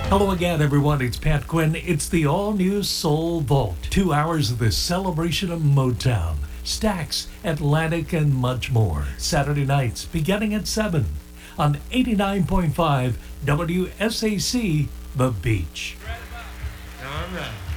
Hello again, everyone. It's Pat Quinn. It's the all-new Soul Vault. 2 hours of the celebration of Motown, Stax, Atlantic, and much more. Saturday nights beginning at 7 on 89.5 WSAC, The Beach. All right.